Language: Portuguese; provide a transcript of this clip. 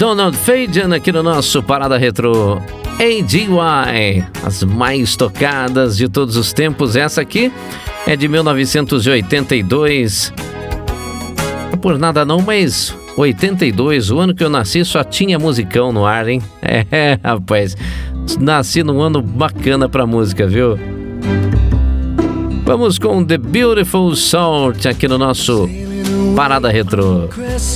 Donald Fagen aqui no nosso Parada Retro. AGY, as mais tocadas de todos os tempos. Essa aqui é de 1982. Não por nada não, mas 82, o ano que eu nasci, só tinha musicão no ar, hein? Rapaz, nasci num ano bacana pra música, viu? Vamos com The Beautiful Sort aqui no nosso Parada Retro.